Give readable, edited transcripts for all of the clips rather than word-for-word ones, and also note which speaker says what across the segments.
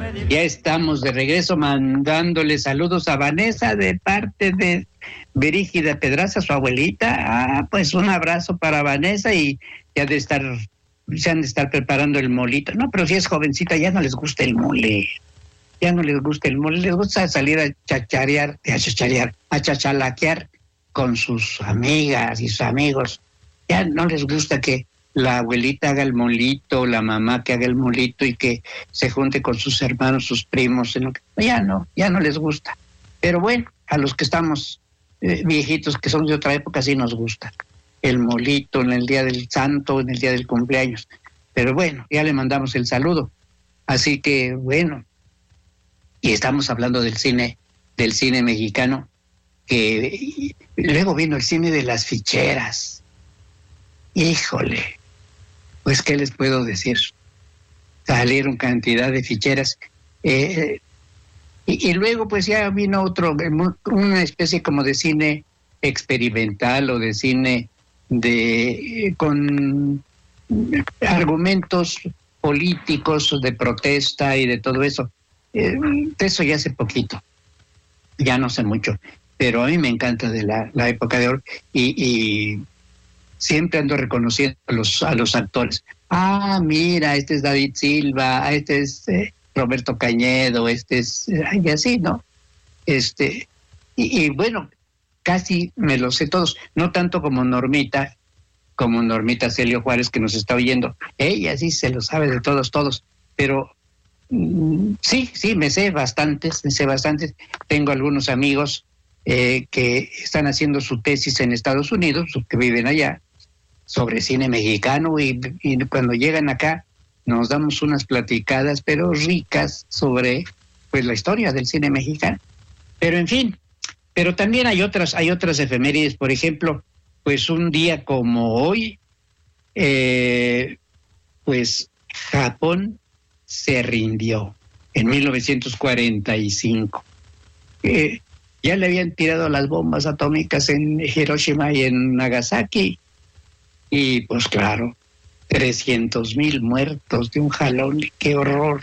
Speaker 1: Ya estamos de regreso mandándole saludos a Vanessa de parte de Brígida Pedraza, su abuelita. Pues un abrazo para Vanessa y ya se han de estar preparando el molito. No, pero si es jovencita ya no les gusta el mole. Ya no les gusta el mole, les gusta salir a a chachalaquear con sus amigas y sus amigos. Ya no les gusta que la abuelita haga el molito, la mamá que haga el molito y que se junte con sus hermanos, sus primos. Ya no les gusta. Pero bueno, a los que estamos viejitos, que son de otra época, sí nos gusta el molito en el día del santo, en el día del cumpleaños. Pero bueno, ya le mandamos el saludo. Así que bueno, y estamos hablando del cine mexicano, que luego vino el cine de las ficheras. Híjole, pues qué les puedo decir. Salieron cantidad de ficheras. Y luego pues ya vino una especie como de cine experimental o de cine con argumentos políticos de protesta y de todo eso. De eso ya hace poquito, ya no sé mucho, pero a mí me encanta de la época de oro y siempre ando reconociendo a los actores. Mira, este es David Silva, este es Roberto Cañedo, este es y así, ¿no? Y bueno, casi me los sé todos, no tanto como Normita Celio Juárez, que nos está oyendo. Ella sí se lo sabe de todos, pero sí, me sé bastantes. Tengo algunos amigos que están haciendo su tesis en Estados Unidos, que viven allá, sobre cine mexicano, y cuando llegan acá nos damos unas platicadas, pero ricas, sobre pues la historia del cine mexicano. Pero en fin, pero también hay otras efemérides. Por ejemplo, pues un día como hoy, pues Japón se rindió en 1945. Ya le habían tirado las bombas atómicas en Hiroshima y en Nagasaki, y pues claro, 300,000 muertos de un jalón. Qué horror.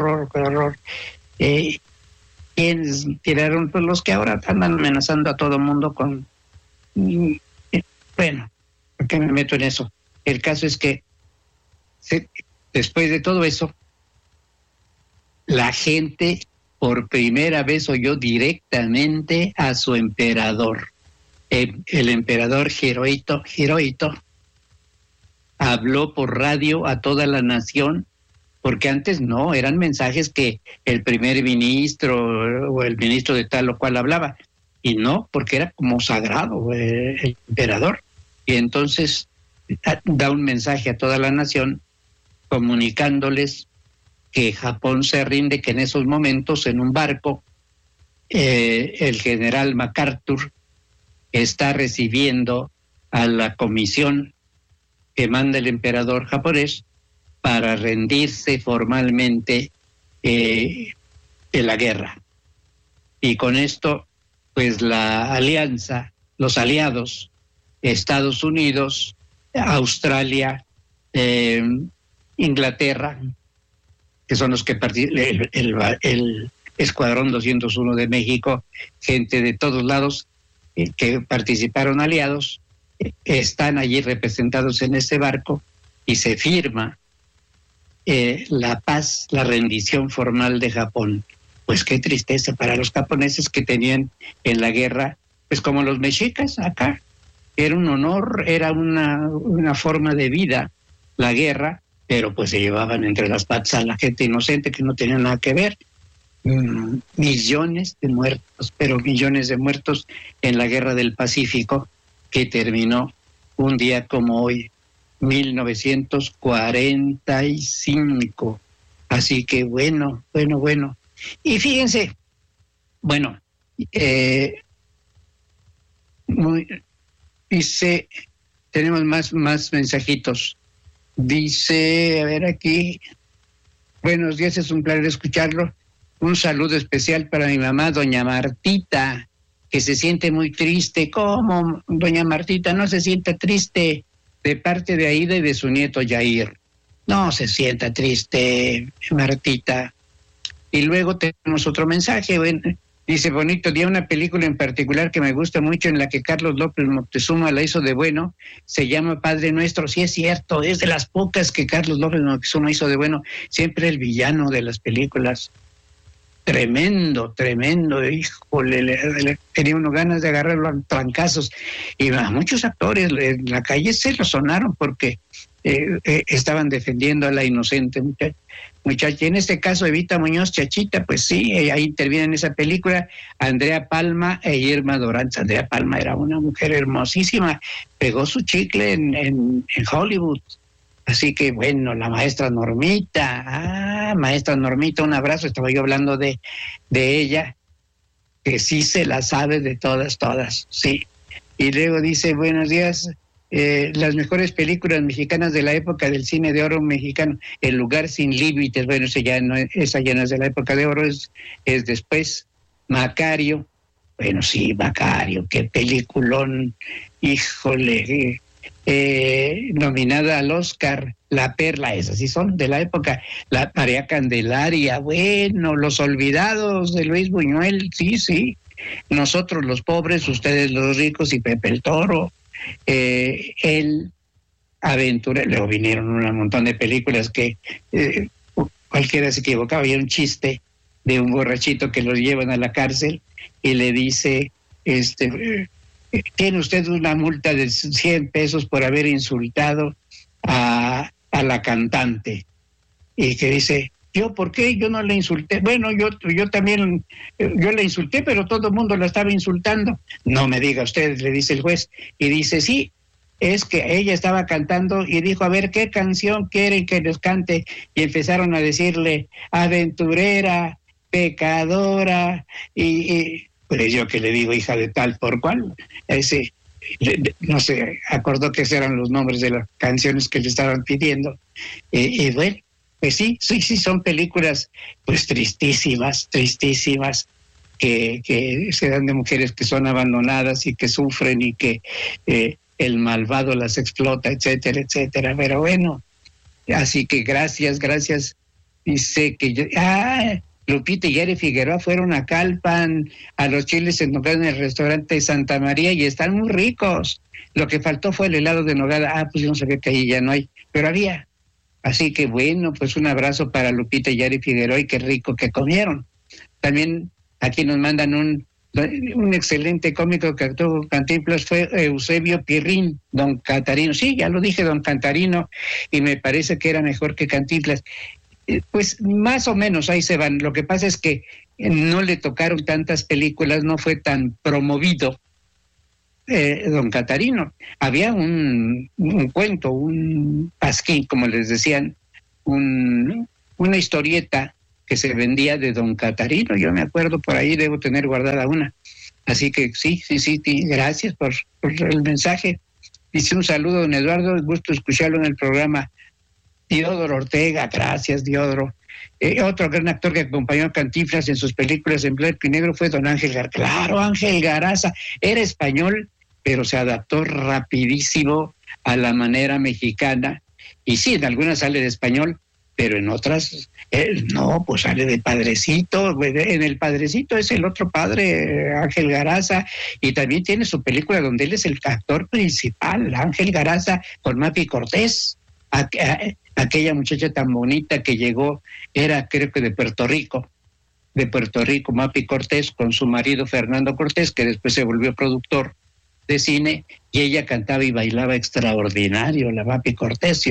Speaker 1: ¿Quiénes tiraron? Pues los que ahora andan amenazando a todo mundo con... Bueno, ¿por qué me meto en eso? El caso es que después de todo eso, la gente por primera vez oyó directamente a su emperador. El emperador Hirohito habló por radio a toda la nación, porque antes no, eran mensajes que el primer ministro o el ministro de tal o cual hablaba, y no, porque era como sagrado el emperador. Y entonces da un mensaje a toda la nación comunicándoles que Japón se rinde, que en esos momentos en un barco el general MacArthur está recibiendo a la comisión que manda el emperador japonés para rendirse formalmente de la guerra. Y con esto, pues la alianza, los aliados, Estados Unidos, Australia, Inglaterra, que son los que el Escuadrón 201 de México, gente de todos lados que participaron aliados, están allí representados en ese barco, y se firma la paz, la rendición formal de Japón. Pues qué tristeza para los japoneses, que tenían en la guerra, pues como los mexicas acá, era un honor, era una forma de vida la guerra, pero pues se llevaban entre las patas a la gente inocente que no tenía nada que ver. Millones de muertos, pero millones de muertos en la guerra del Pacífico, que terminó un día como hoy, 1945. Así que bueno. Y fíjense, bueno, dice, tenemos más mensajitos. Dice, a ver aquí, buenos días, es un placer escucharlo. Un saludo especial para mi mamá, doña Martita, que se siente muy triste. ¿Cómo, doña Martita? No se sienta triste, de parte de Aida y de su nieto Yair. No se sienta triste, Martita. Y luego tenemos otro mensaje, bueno, dice: bonito día, una película en particular que me gusta mucho, en la que Carlos López Moctezuma la hizo de bueno, se llama Padre Nuestro. Sí, es cierto, es de las pocas que Carlos López Moctezuma hizo de bueno, siempre el villano de las películas. Tremendo, híjole, tenía uno ganas de agarrarlo a trancazos. Y a muchos actores en la calle se lo sonaron porque estaban defendiendo a la inocente muchacha. En este caso, Evita Muñoz, Chachita, pues sí, ahí interviene en esa película Andrea Palma e Irma Dorantes. Andrea Palma era una mujer hermosísima, pegó su chicle en Hollywood. Así que bueno, la maestra Normita, maestra Normita, un abrazo. Estaba yo hablando de ella, que sí se la sabe de todas, sí. Y luego dice: buenos días, las mejores películas mexicanas de la época del cine de oro mexicano, El lugar sin límites. Bueno, esa ya no es de la época de oro, es después. Macario, bueno, sí, Macario, qué peliculón, híjole. Nominada al Oscar, La Perla, esas sí son de la época. La María Candelaria, bueno, Los Olvidados de Luis Buñuel, sí. Nosotros los pobres, ustedes los ricos, y Pepe el Toro. El Aventura, luego vinieron un montón de películas que cualquiera se equivocaba. Había un chiste de un borrachito que lo llevan a la cárcel y le dice: tiene usted una multa de 100 pesos por haber insultado a la cantante. Y que dice: ¿yo por qué? Yo no le insulté. Bueno, yo también, yo le insulté, pero todo el mundo la estaba insultando. No me diga usted, le dice el juez. Y dice: sí, es que ella estaba cantando y dijo: a ver, ¿qué canción quieren que les cante? Y empezaron a decirle: aventurera, pecadora, y pues yo que le digo: hija de tal por cual. No sé, acordó que esos eran los nombres de las canciones que le estaban pidiendo. Y bueno, pues sí, son películas pues tristísimas, que se dan de mujeres que son abandonadas y que sufren y que el malvado las explota, etcétera. Pero bueno, así que gracias. Dice que Lupita y Yari Figueroa fueron a Calpan a los chiles en nogada en el restaurante Santa María y están muy ricos. Lo que faltó fue el helado de nogada. Pues yo no sabía que ahí ya no hay, pero había. Así que bueno, pues un abrazo para Lupita y Yari Figueroa, y qué rico que comieron. También aquí nos mandan un excelente cómico que actuó Cantinflas, fue Eusebio Pirrín, Don Catarino. Sí, ya lo dije, Don Cantarino, y me parece que era mejor que Cantinflas. Pues más o menos ahí se van. Lo que pasa es que no le tocaron tantas películas, no fue tan promovido Don Catarino. Había un cuento, un pasquín, como les decían, una historieta que se vendía de Don Catarino. Yo me acuerdo, por ahí debo tener guardada una. Así que sí, gracias por el mensaje. Dice: un saludo, don Eduardo, gusto escucharlo en el programa. Diodoro Ortega, gracias, Diodoro. Otro gran actor que acompañó a Cantinflas en sus películas en blanco y negro fue don Ángel Garaza. Claro, Ángel Garaza era español, pero se adaptó rapidísimo a la manera mexicana. Y sí, en algunas sale de español, pero en otras no, pues sale de Padrecito. En El Padrecito es el otro padre, Ángel Garaza, y también tiene su película donde él es el actor principal, Ángel Garaza, con Mapi Cortés. Aquella muchacha tan bonita que llegó, era creo que de Puerto Rico, Mapi Cortés, con su marido Fernando Cortés, que después se volvió productor de cine, y ella cantaba y bailaba extraordinario, la Mapi Cortés.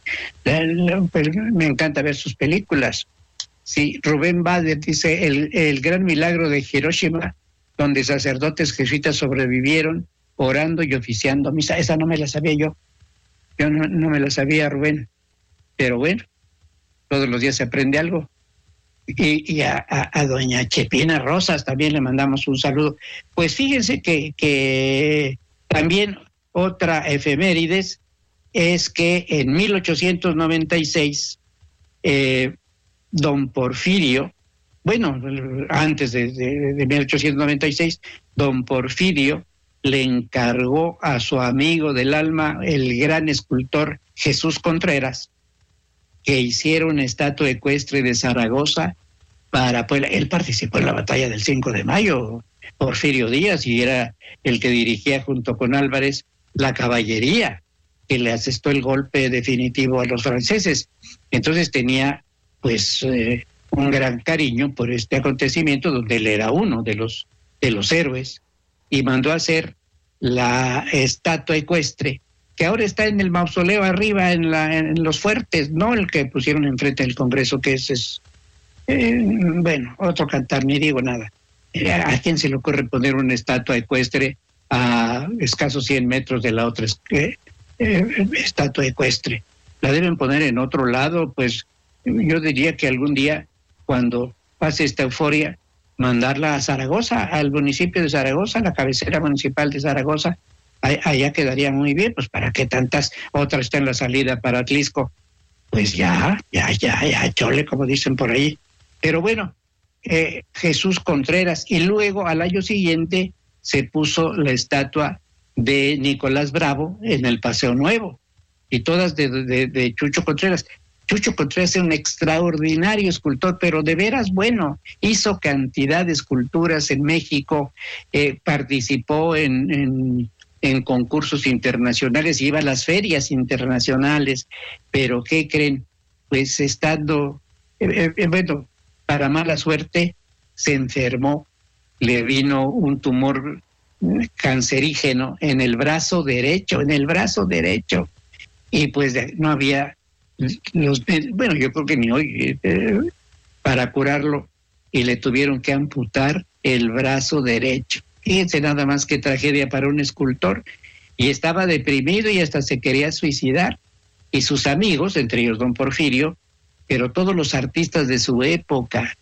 Speaker 1: Me encanta ver sus películas. Sí, Rubén Bader dice: el gran milagro de Hiroshima, donde sacerdotes jesuitas sobrevivieron orando y oficiando misa. Esa no me la sabía yo no me la sabía, Rubén. Pero bueno, todos los días se aprende algo. Y a doña Chepina Rosas también le mandamos un saludo. Pues fíjense que también otra efemérides es que en 1896 don Porfirio, bueno, antes de 1896, don Porfirio le encargó a su amigo del alma, el gran escultor Jesús Contreras, que hiciera una estatua ecuestre de Zaragoza pues, él participó en la batalla del 5 de mayo, Porfirio Díaz, y era el que dirigía junto con Álvarez la caballería que le asestó el golpe definitivo a los franceses. Entonces tenía pues un gran cariño por este acontecimiento, donde él era uno de los héroes, y mandó a hacer la estatua ecuestre, que ahora está en el mausoleo arriba en los fuertes, no el que pusieron enfrente del Congreso, que es bueno, otro cantar, ni digo nada. ¿A quién se le ocurre poner una estatua ecuestre a escasos 100 metros de la otra estatua ecuestre? La deben poner en otro lado. Pues yo diría que algún día, cuando pase esta euforia, mandarla a Zaragoza, al municipio de Zaragoza, la cabecera municipal de Zaragoza. Allá quedaría muy bien, pues para que tantas otras estén en la salida para Atlisco. Pues ya, chole, como dicen por ahí. Pero bueno, Jesús Contreras, y luego al año siguiente se puso la estatua de Nicolás Bravo en el Paseo Nuevo, y todas de Chucho Contreras. Chucho Contreras es un extraordinario escultor, pero de veras bueno, hizo cantidad de esculturas en México, participó en concursos internacionales, iba a las ferias internacionales, pero ¿qué creen? Pues estando, bueno, para mala suerte, se enfermó, le vino un tumor cancerígeno en el brazo derecho, y pues no había bueno, yo creo que ni hoy para curarlo, y le tuvieron que amputar el brazo derecho. Fíjense nada más qué tragedia para un escultor, y estaba deprimido y hasta se quería suicidar, y sus amigos, entre ellos don Porfirio, pero todos los artistas de su época,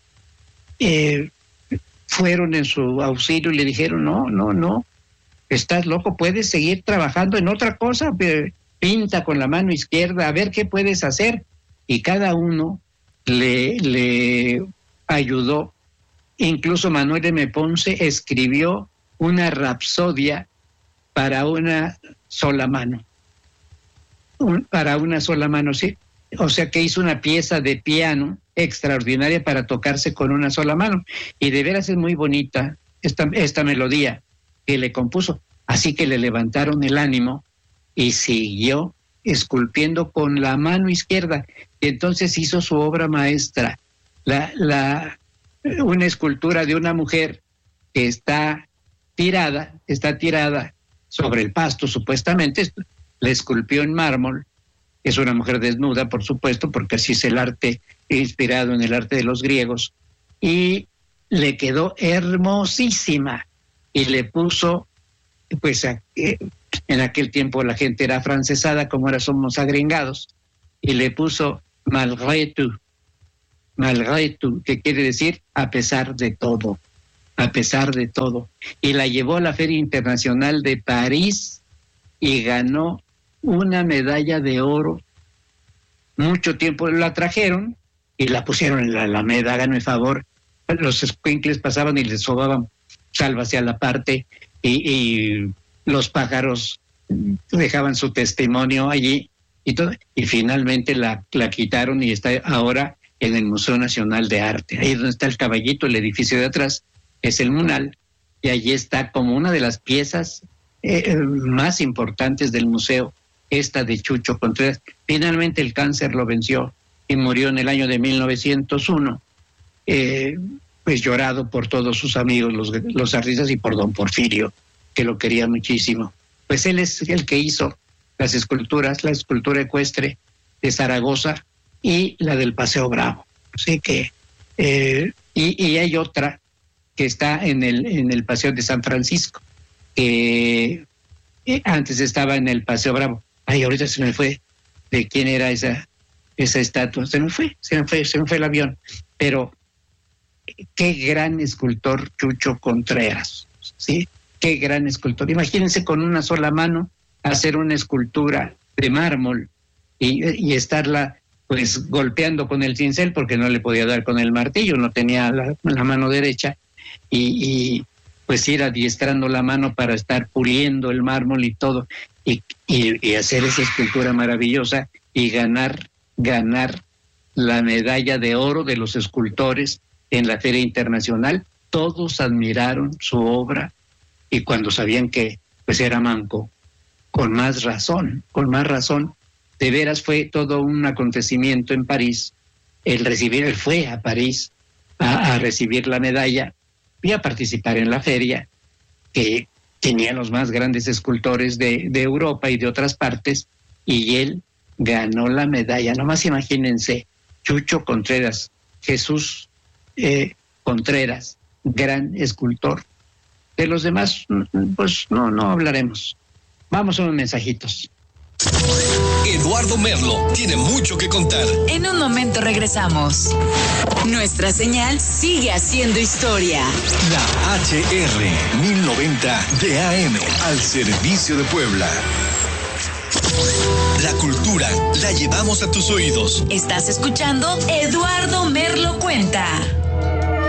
Speaker 1: fueron en su auxilio y le dijeron, no, estás loco, puedes seguir trabajando en otra cosa, pinta con la mano izquierda, a ver qué puedes hacer. Y cada uno le ayudó. Incluso Manuel M. Ponce escribió una rapsodia para una sola mano. Sí. O sea que hizo una pieza de piano extraordinaria para tocarse con una sola mano. Y de veras es muy bonita esta melodía que le compuso. Así que le levantaron el ánimo y siguió esculpiendo con la mano izquierda. Y entonces hizo su obra maestra, una escultura de una mujer que está tirada sobre el pasto, supuestamente. La esculpió en mármol. Es una mujer desnuda, por supuesto, porque así es el arte, inspirado en el arte de los griegos, y le quedó hermosísima, y le puso, pues en aquel tiempo la gente era afrancesada, como ahora somos agringados, y le puso malgré tout, que quiere decir a pesar de todo, y la llevó a la Feria Internacional de París y ganó una medalla de oro. Mucho tiempo la trajeron y la pusieron en la Alameda, háganme el favor. Los escuincles pasaban y les sobaban salva hacia la parte, y los pájaros dejaban su testimonio allí y todo, y finalmente la quitaron y está ahora en el Museo Nacional de Arte. Ahí donde está el caballito, el edificio de atrás, es el Munal, y allí está como una de las piezas más importantes del museo, esta de Chucho Contreras. Finalmente el cáncer lo venció y murió en el año de 1901, pues llorado por todos sus amigos, los artistas, y por don Porfirio, que lo quería muchísimo. Pues él es el que hizo las esculturas, la escultura ecuestre de Zaragoza y la del Paseo Bravo. Así que, y hay otra que está en el Paseo de San Francisco, que antes estaba en el Paseo Bravo. Ay, ahorita se me fue de quién era esa estatua. Se me fue el avión. Pero qué gran escultor Chucho Contreras, ¿sí? Qué gran escultor. Imagínense con una sola mano hacer una escultura de mármol y estarla pues golpeando con el cincel, porque no le podía dar con el martillo, no tenía la mano derecha, y pues ir adiestrando la mano para estar puliendo el mármol y todo, y hacer esa escultura maravillosa y ganar la medalla de oro de los escultores en la Feria Internacional. Todos admiraron su obra y cuando sabían que pues era manco, con más razón. De veras fue todo un acontecimiento en París. Él fue a París a recibir la medalla y a participar en la feria, que tenía los más grandes escultores de Europa y de otras partes, y él ganó la medalla. Nomás imagínense, Chucho Contreras, Jesús Contreras, gran escultor. De los demás, pues no hablaremos. Vamos a unos mensajitos.
Speaker 2: Eduardo Merlo tiene mucho que contar.
Speaker 3: En un momento regresamos. Nuestra señal sigue haciendo historia.
Speaker 2: La HR 1090 de AM al servicio de Puebla. La cultura la llevamos a tus oídos.
Speaker 3: Estás escuchando Eduardo Merlo Cuenta.